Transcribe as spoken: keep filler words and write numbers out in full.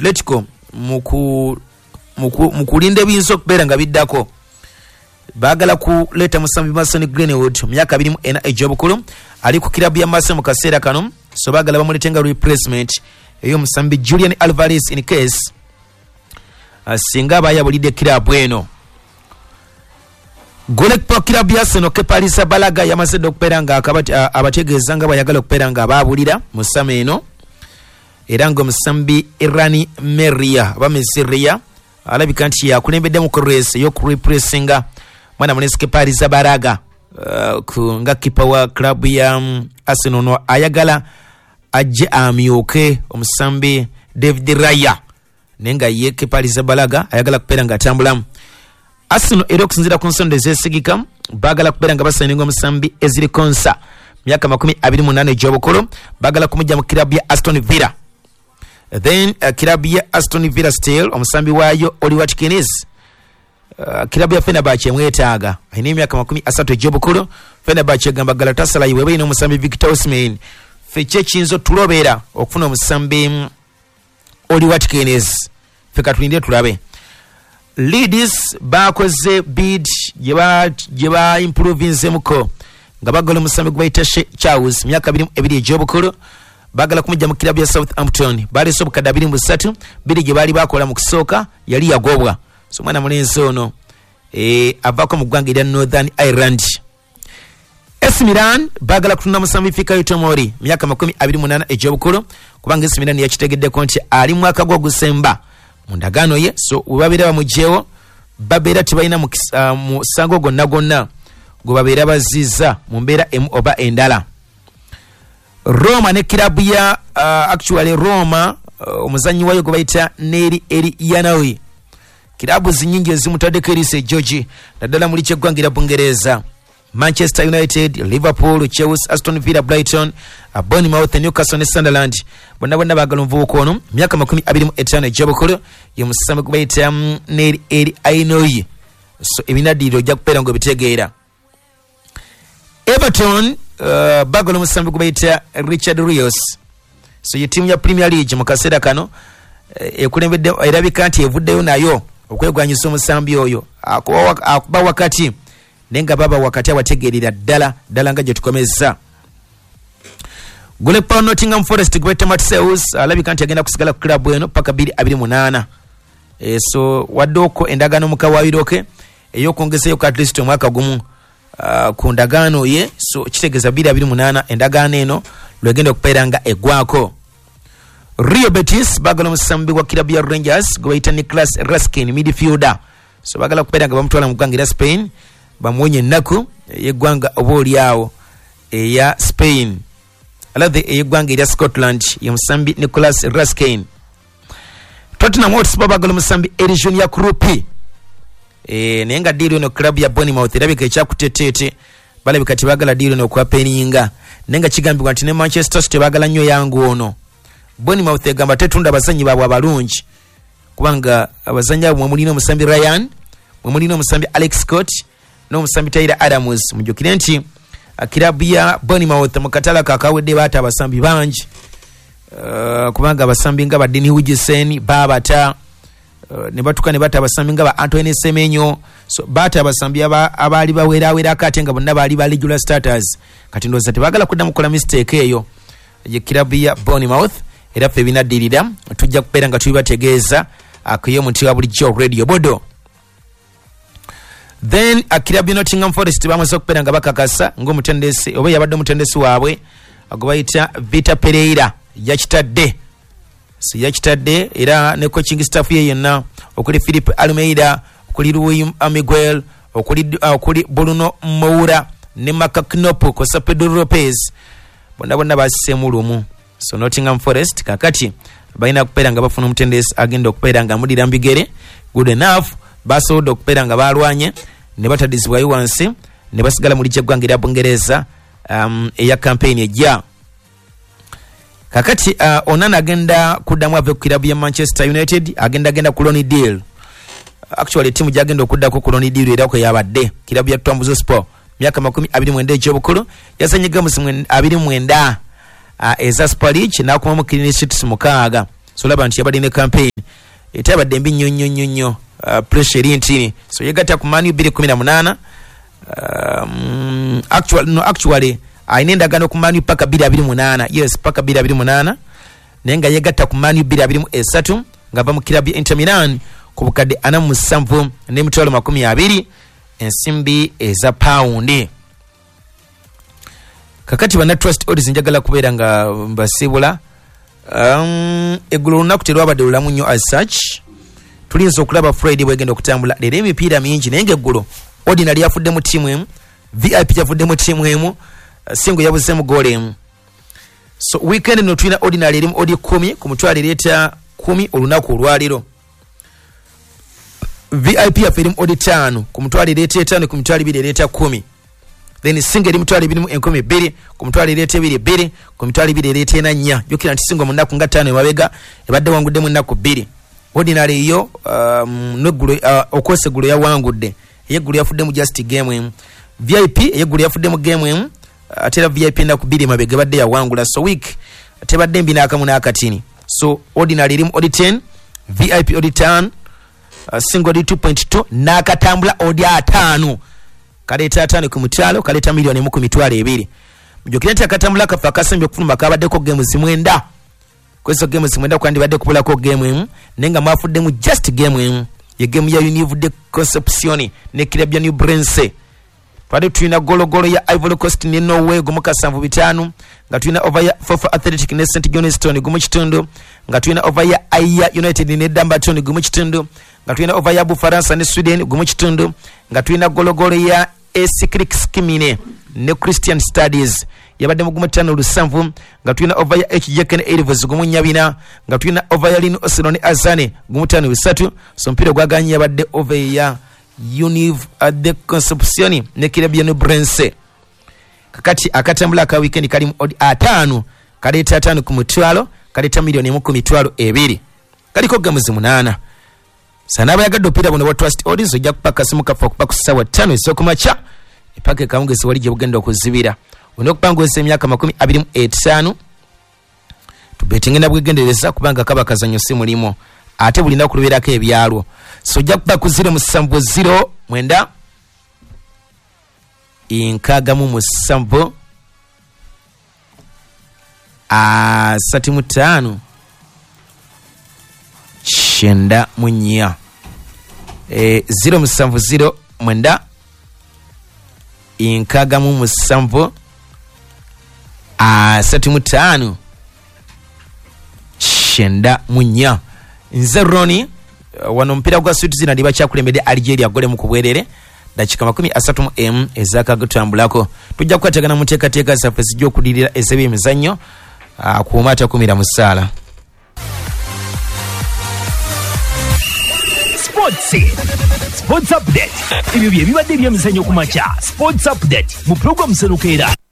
Atletico muku mukulinda binso kubera nga biddako bagala kuleta musambi Mason Greenwood myaka abiri mu ena ejobukulu ali ku kilabu ya Marseille mu kaseera kano so bagala bamuletenga replacement eyo musambi Julian Alvarez in case asinga bayabulide kilabu eno. Golekpo kilabu ya Arsenal Kepa Arrizabalaga yamaze okupera nga akabati abategeeza nga bayagala okupera nga babulira musame eno era ngo musambi Irani Meria ba Mesiria alabika nti yakulembedde mu race yo kurepressinga mwana munesi Kepa Arrizabalaga uh, ku nga kipa wa club ya um, Arsenal no ayagala ajje amyoke omusambi David Raya nenga ye Kepa Arrizabalaga ayagala kupera nga tambulamu. Arsenal era okusinzira ku nsonda ezesigika bagala kupera nga basaninga omusambi Ezri Konsa myaka makumi abiri mu nane ej'obukulu bagala kumujja mu kilabu ya Aston Villa. Then uh, kilabu ya Aston Villa still omusambi wayo Oli Watkins uh, kilabu ya Fenerbahce mwetaaga ayina emyaka makumi asatu ej'obukulu. Fenerbahce gamba Galatasaray weba ino omusambi Victor Osimhen feche kinzo tulobera okufuna omusambi um, Oli Watkins feka tulinde tulabe. Leeds bakoze bid jeba jeba improving muko nga bagala omusambi gwaita Charles myaka abiri ebiri ej'obukulu bagala kumujja mu kilabu ya Southampton bali sobuka dabiri mu satu biri gye bali bakola mu kusooka yali yagobwa so mwana mulenzi ono eh avako mu ggwanga erya Northern Ireland. A S Milan bagala kutunda musambi Fikayo Tomori myaka makumi abiri mu nana ej'obukulu kubanga A S Milan yakitegedde konti ali mwaka gwo Gusemba mundagano ye so ubabira bamujjewo babera tibayina mu uh, musango gonna gonna go babera baziza mu mbeera emu oba endala. Roma ne kilabu ya uh, actually Roma omuzanyi uh, wayo gobayita Neri Eri Yanawi kilabu zinyingi ezimutaddeko erise George naddala muli kyeggwangira Bungereza Manchester United, Liverpool, Chelsea, Aston Villa, Brighton, uh, Bournemouth, Newcastle ne Sunderland bonna bonna bagala nvuko ono myaka makumi abiri mu etaano ej'obukulu ye musambi gobayita um, Neri Eri Ainoyi so ebinadiro ojja kupera ngo bitegeera. Everton uh, bagala musambi gobayita Richard Rios so ye timu ya Premier League mu kaseera kano ekulembedde uh, erabika nti evuddeyo nayo okwegwanyisa omusambi oyo akuba wakati nenga baba wakati abategeerera ddala ddala nga gye tukomezza. Golekpo Nottingham Forest gobayita Matt Sales alabika nti agenda kusigala ku club eno paka bbiri abiri mu nana e, so waddoko endagaano mu kawayiroke ey'okwongezayo ku at least omwaka gumu Uh, ku ndagaano ye so kitegeeza bbiri abiri mu nana endagaano eno lwegenda okupeera nga eggwako. Real Betis bagala omusambi wa kilabu ya Rangers gwebayita Nicolas Raskin midfielder so bagala kupeera nga bamutwala mu ggwanga erya Spain bamuwonye ennaku ey'eggwanga oba oliawo eya Spain alathe ey'eggwanga erya Scotland ye musambi Nicolas Raskin. Tottenham Hotspur bagala omusambi Eri Junior Krupi eh nenga deal no club ya Bournemouth erabika ekyakutetete balabika tibagala deal no kwa peninga nenga kigambibwa nti ne Manchester City bagala nnyo yangu ono. Bournemouth egamba tetunda abazanyi baabwe abalungi kubanga abazanyi abo mulina omusambi Ryan mulina omusambi Alex Scott no omusambi Tyler Adams mujukire nti club ya Bournemouth mu katala kakawedde bata abasambi bangi uh, kubanga abasambi nga Badini Hugesen babata Uh, ne batuka ne bata abasambi nga ba Antoine Semenyo so bata abasambi aba abali bawera wera akate nga bonna bali ba regular starters kati ndoza tebagala kudda mukola mistake eyo ye club ya Bournemouth era fe binadirira tujja kupera nga tubibategeeza akuye muti wa bulijjo radio bodo. Then a club ya Nottingham Forest bamaze kupera nga bakakasa ng'omutendesi oba yabadde omutendesi waabwe agobayita Vita Pereira yakitadde si yakitadde era ne coaching staff ye yenna okuli Philip Almeida okuli Rui Miguel okuli uh, okuli Bruno Moura ne Macaknopo ko Pedro Lopez bonna bonna basemulumu so Nottingham Forest kakati baina kupera nga bafuna omutendesi agenda okupera nga mudira mbigere good enough basodo okupera nga balwanye ne batadizibwayo wansi ne basigala muri kyeggwanga erya Bungereza um, eya campaign ejja. Kakati uh, Onana agenda kuddamu ave ku kilabu ya Manchester United agenda agenda ku loan deal. Actually timu jagenda okudda ku loan deal era ko yabadde kilabu ya Tambuzo Sport myaka makumi abiri mu mwenda ej'obukulu yasanyiga musimu abiri mu mwenda uh, eza Spalic na kuma mu clean sheets mukaaga so laba nti yabadde ne campaign etabadde mbi nnyo nnyo nnyo nnyo uh, pressure eri ntini so yegatta ku Man U two kumi na munana um, actually no actually ayina endagaano ku Man U paka two twenty munana yes paka two twenty munana naye nga yegatta ku Man U two twenty-three ngava mu kirabu ya Inter Milan ku bukadde ana mu musanvu n'emitwalo makumi abiri ensimbi eza paundi. Kakati bana trust odds njagala kubeera nga mbasibula um, eggulu lunaku terwabadde lulamu nnyo as such. Tulinza okulaba Friday bwegenda okutambula leero emipiira mingi naye ng'eggulu ordinary yafudde mu ttiimu emu, V I P yafudde mu ttiimu emu, Singo yabuzeemu goal emu. So weekend no tulina ordinary erimu odi kumi ku mutwalo ereeta kumi olunaku olwaliro. V I P yaffe erimu odi ttaano ku mutwalo ereeta etaano ku mitwalo ebiri ereeta kumi. Then Singo eri mutwalo ebiri mu enkumi bbiri ku mutwalo ereeta ebiri bbiri ku mitwalo ebiri ereeta ena nnya. Jjukira nti Singo mu nnaku nga ttaano emabega ebadde wangudde mu nnaku bbiri. Ordinary yo um, n'eggulu uh, okwesa eggulu yawangudde eyeggulu yafudde mu just game emu. V I P eyeggulu yafudde mu game emu ate era V I P ennaku bbiri emabega ebadde yawangula so week tebadde mbi n'akamu n'akatini. So ordinary erimu odi ten, V I P odi ttaano, uh, Singo odi two point two n'akatambula odi ataano kaleeta ataano ku mutwalo kaleeta miliyoni emu ku mitwalo ebiri. Mujjukire nti akatambula kaffe akasembye okufuluma kabaddeko games mwenda. Kwezo games mwenda kwandibadde kubulako game emu naye nga mwafuddemu just game emu ye game ya Univ de Concepcion ne Club ya New Brense. Twade tulina gologolo ya Ivory Coast ne Norway gumu kasanvu bitaano nga tulina over ya Fofa Athletic ne Saint Johnstone gumu kitundu nga tulina over ya Aya United ne Dumbarton gumu kitundu nga tulina over ya Bufaransa ne Sweden gumu kitundu nga tulina gologolo ya A C Cricks Kimine ne Christian Studies yabadde mugumu ttaano lusanvu nga tulina over ya H J K ne Elivers gumu nnyabina nga tulina over ya Lino Osino ne Azane gumu ttaano bisatu. So mpira gwaganye yabadde over ya Univ de Concepcion ne Club ya New Brense. Kakati akatambula aka weekend kalimu odi ataano kaleeta ataano ku mutwalo kaleeta miliyoni emu ku mitwalo ebiri kaliko gamuzi munana. Sana abayagadde opiira buno wa trust odds ojja kupaka simu kafa okupa ku ssaawa ttaano ez'okumakya epaka ekawungezi wali gye bugenda okuzibira olina okupangisa emyaka makumi abiri mu etaano tubetinge na bwegendereza kubanga kaba kazanyo si mulimu ate buli naku lubeerako ebyalwo. So ojja kuba ku zero musanvu zero mwenda nkaaga mu musanvu asatu mu ttaano kyenda mu nnya e, zero musanvu zero mwenda nkaaga mu musanvu asatu mu ttaano kyenda mu nnya. Nze Roni wano mpira gwa Sweet zina ndi bakyakulembedde Algeria gole mu kubwerere dakika makumi asatu mu emu ezakagutambulako. Tujja kukwatagana mu nteekateeka zaffe zijja okudirira ez'ebyo emizannyo akuuma atakumira mu ssaala. Sports Sports Update ebyo bye bibadde ebyemizannyo ku makya. Sports Update mu program Serukeera.